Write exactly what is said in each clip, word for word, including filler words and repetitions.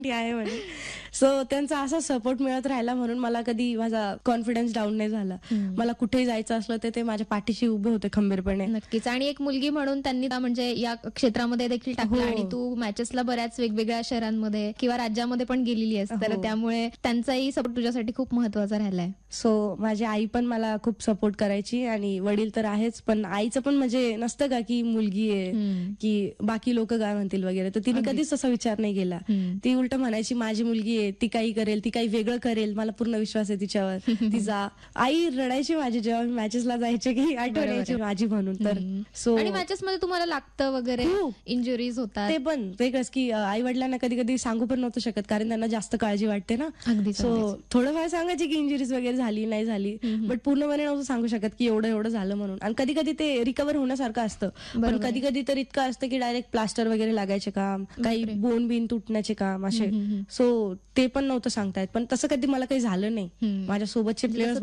आहे म्हणे. सो त्यांचा असा सपोर्ट मिळत राहिला म्हणून मला कधी माझा कॉन्फिडन्स डाऊन नाही झाला. मला कुठेही जायचं असलं तर ते माझ्या पाठीशी उभे होते खंबीरपणे. नक्कीच. आणि एक मुलगी म्हणून त्यांनी म्हणजे या क्षेत्रामध्ये देखील टाकलं. हो. आणि तू मॅचेसला बऱ्याच वेगवेगळ्या शहरांमध्ये किंवा राज्यामध्ये पण गेलेली आहेस, तर हो. त्यामुळे त्यांचाही सपोर्ट तुझ्यासाठी खूप महत्वाचा राहिलाय. सो माझी आई पण मला खूप सपोर्ट करायची आणि वडील तर आहेच, पण आईचं पण म्हणजे नसतं का की मुलगी आहे की बाकी लोक काय म्हणतील वगैरे, तर तिने कधीच तसा विचार नाही केला. ती उलट म्हणायची माझी मुलगी आहे, ती काही करेल, ती काही वेगळं करेल, मला पूर्ण विश्वास आहे तिच्यावर. तिचा आई रडायची माझी जेव्हा मी मॅचेसला जायचे की आठवण यायची माझी म्हणून. तर सो आणि मॅचेस मध्ये तुम्हाला लागतं वगैरे, इंजुरीज होतात, ते पण वेगळंच की आई वडिलांना कधी कधी सांगू पण नव्हतं शकत कारण त्यांना जास्त काळजी वाटते ना. सो थोडंफार सांगायचे की इंजुरीज वगैरे झाली नाही झाली, बट पूर्णपणे नव्हतं सांगू शकत की एवढं एवढं झालं म्हणून. आणि कधी कधी ते रिकवर होण्यासारखं असतं, पण कधी कधी तर इतकं असतं की डायरेक्ट प्लास्टर वगैरे लागायचे काम, काही बोन बिन तुटण्याचे काम असे. सो ते पण नव्हतं सांगतायत, पण तसं कधी मला काही झालं नाही. माझ्या सोबतचे प्लेयर्स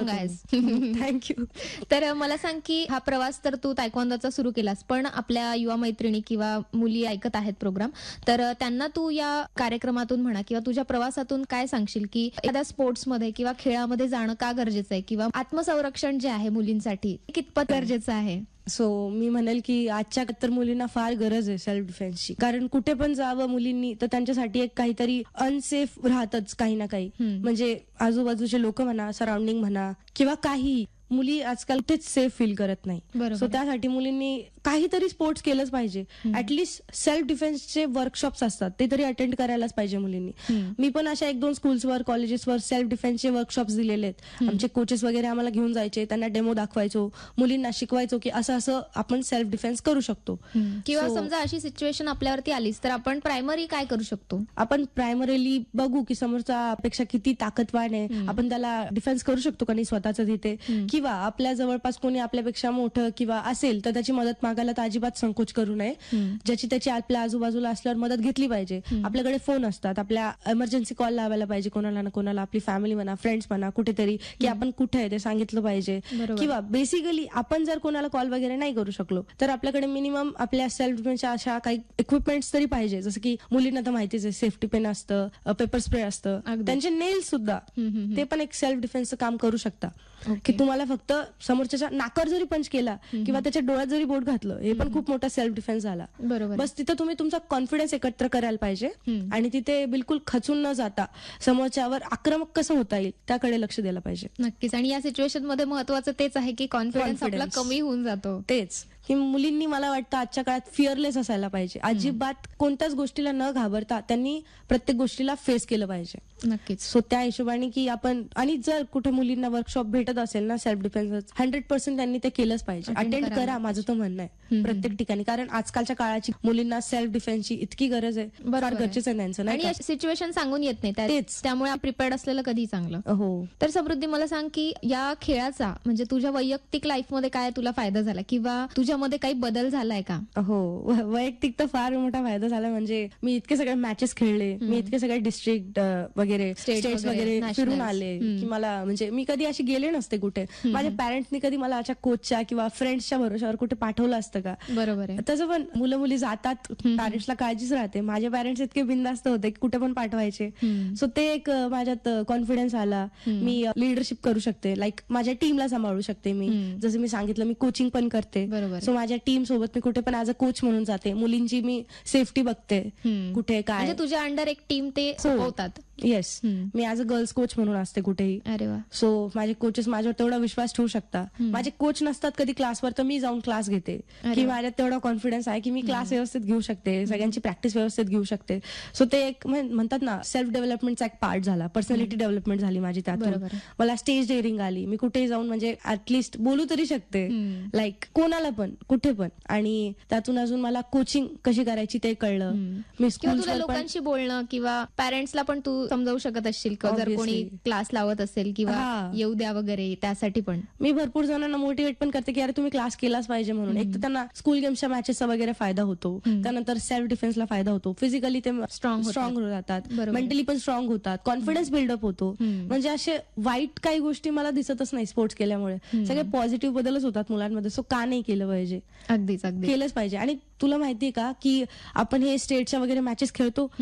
बघितले. थँक्यू. तर मला सांग की हा प्रवास तर तू तायक्वांदोचा सुरू केलास, पण आपल्या युवा मैत्रिणी किंवा मुली ऐकत आहेत प्रोग्राम, तर त्यांना तू या कार्यक्रमातून म्हणा किंवा तुझ्या प्रवासातून काय सांगशील की एखाद्या स्पोर्ट्समध्ये किंवा खेळामध्ये जाणं का गरजेचं आहे, किंवा आत्मसंरक्षण जे आहे मुलींसाठी कितपत गरजेचं आहे? सो मी म्हणेल की आजच्या तर मुलींना फार गरज आहे सेल्फ डिफेन्सची, कारण कुठे पण जावं मुलींनी तर त्यांच्यासाठी एक काहीतरी अनसेफ राहतच काही ना काही. म्हणजे आजूबाजूचे लोक म्हणा, सराउंडिंग म्हणा किंवा काही, मुली आजकाल तेच सेफ फील करत नाही. सो त्यासाठी मुलींनी काहीतरी स्पोर्ट्स केलंच पाहिजे. ऍटलिस्ट सेल्फ डिफेन्सचे वर्कशॉप्स असतात ते तरी अटेंड करायलाच पाहिजे मुलींनी. मी पण अशा एक दोन स्कूल्सवर कॉलेजेसवर सेल्फ डिफेन्सचे वर्कशॉप्स दिलेले आहेत. आमचे कोचेस वगैरे आम्हाला घेऊन जायचे, त्यांना डेमो दाखवायचो, मुलींना शिकवायचो की असं असं आपण सेल्फ डिफेन्स करू शकतो. किंवा समजा अशी सिच्युएशन आपल्यावरती आलीच तर आपण प्रायमरी काय करू शकतो? आपण प्रायमरीली बघू की समोरचा पेक्षा किती ताकदवान आहे, आपण त्याला डिफेन्स करू शकतो का नाही स्वतःच तिथे, किंवा आपल्या जवळपास कोणी आपल्यापेक्षा मोठं किंवा असेल तर त्याची मदत मागायला तर अजिबात संकोच करू नये. ज्याची त्याची आपल्या आजूबाजूला असल्यावर मदत घेतली पाहिजे. आपल्याकडे फोन असतात, आपल्या इमर्जन्सी कॉल लावायला पाहिजे कोणाला ना कोणाला, आपली फॅमिली म्हणा, फ्रेंड्स म्हणा, कुठेतरी की आपण कुठे आहे ते सांगितलं पाहिजे. किंवा बेसिकली आपण जर कोणाला कॉल वगैरे नाही करू शकलो तर आपल्याकडे मिनिमम आपल्या सेल्फ डिफेन्सच्या अशा काही इक्विपमेंट्स तरी पाहिजे. जसं की मुलींना तर माहितीच आहे, सेफ्टी पेन असतं, पेपर स्प्रे असतं, त्यांचे नेल्स सुद्धा, ते पण एक सेल्फ डिफेन्सचं काम करू शकता. की तुम्हाला फक्त समोरच्या नाकावर जरी पंच केला किंवा त्याच्या डोळ्यात जरी बोट घातलं, हे पण खूप मोठा सेल्फ डिफेन्स झाला. बस तिथे तुम्ही तुमचा कॉन्फिडन्स एकत्र करायला पाहिजे आणि तिथे बिलकुल खचून न जाता समोरच्यावर आक्रमक कसं होता येईल त्याकडे लक्ष द्यायला पाहिजे. नक्कीच. आणि या सिच्युएशन मध्ये महत्वाचं तेच आहे की कॉन्फिडन्स आपला कमी होऊन जातो. तेच की मुलींनी मला वाटतं आजच्या काळात फिअरलेस असायला पाहिजे. अजिबात कोणत्याच गोष्टीला न घाबरता त्यांनी प्रत्येक गोष्टीला फेस केलं पाहिजे. नक्कीच. सो त्या हिशोबाने की आपण, आणि जर कुठे मुलींना वर्कशॉप भेटत असेल ना सेल्फ डिफेन्स, हंड्रेड पर्सेंट त्यांनी ते केलंच पाहिजे. अटेंड करा, माझं तर म्हणणं आहे प्रत्येक ठिकाणी, कारण आजकालच्या काळाची मुलींना सेल्फ डिफेन्सची इतकी गरज आहे, फार गरजेचं आहे त्यांचं. नाही सिच्युएशन सांगून येत नाही, तेच त्यामुळे प्रिपेअर्ड असलेलं कधी चांगलं. हो. तर समृद्धी, मला सांग की या खेळाचा म्हणजे तुझ्या वैयक्तिक लाईफ मध्ये काय तुला फायदा झाला किंवा तुझ्यामध्ये काही बदल झालाय का? हो, वैयक्तिक तर फार मोठा फायदा झाला. म्हणजे मी इतके सगळे मॅचेस खेळले, मी इतके सगळे डिस्ट्रिक्ट वगैरे स्टेट्स वगैरे फिरून आले की मला म्हणजे मी कधी अशी गेले नसते कुठे. माझ्या पॅरेंट्सनी कधी मला अशा कोचच्या किंवा फ्रेंड्सच्या भरोशावर कुठे पाठवलं असतं का? बरोबर आहे. तसं पण मुलं मुली जातात, पॅरेंट्सला काळजीच राहते. माझे पॅरेंट्स इतके बिनधास्त होते की कुठे पण पाठवायचे. सो ते एक माझ्यात कॉन्फिडन्स आला. मी लिडरशिप करू शकते, लाईक माझ्या टीमला सांभाळू शकते मी. जसं मी सांगितलं, मी कोचिंग पण करते. सो माझ्या टीम सोबत मी कुठे पण ऍज अ कोच म्हणून जाते. मुलींची मी सेफ्टी बघते, कुठे काय. म्हणजे तुझ्या अंडर एक टीम ते सोबवतात. Yes, me as a girls coach म्हणून असते कुठेही. अरे वा. सो माझे कोचेस माझ्यावर तेवढा विश्वास ठेवू शकतात. माझे कोच नसतात कधी क्लासवर तर मी जाऊन क्लास घेते की माझ्यात तेवढा कॉन्फिडन्स आहे की मी क्लास व्यवस्थित घेऊ शकते, सगळ्यांची प्रॅक्टिस व्यवस्थित घेऊ शकते. सो ते एक म्हणतात ना सेल्फ डेव्हलपमेंटचा एक पार्ट झाला, पर्सनॅलिटी डेव्हलपमेंट झाली माझी त्यातून. मला स्टेज डेअरिंग आली, मी कुठेही जाऊन म्हणजे ऍटलिस्ट बोलू तरी शकते, लाईक कोणाला पण कुठे पण. आणि त्यातून अजून मला कोचिंग कशी करायची ते कळलं. मी स्कूल लोकांशी बोलणं किंवा पॅरेंट्सला पण तू समजावू शकत असशील का, जर कोणी क्लास लावत असेल किंवा येऊ द्या वगैरे, त्यासाठी पण मी भरपूर जणांना मोटिवेट पण करते की अरे तुम्ही क्लास केलाच पाहिजे म्हणून. एक तर त्यांना स्कूल गेम्सच्या मॅचेसचा वगैरे फायदा होतो, त्यानंतर सेल्फ डिफेन्सला फायदा होतो, फिजिकली ते स्ट्रॉंग स्ट्रॉंग होतात, मेंटली पण स्ट्रॉंग होतात, कॉन्फिडन्स बिल्डअप होतो. म्हणजे असे वाईट काही गोष्टी मला दिसतच नाही स्पोर्ट्स केल्यामुळे. सगळे पॉझिटिव्ह बदलच होतात मुलांमध्ये. सो का नाही केलं पाहिजे? अगदीच अगदी केलंच पाहिजे. आणि तुला माहितीये का की आपण हे स्टेटच्या वगैरे मॅचेस खेळतो,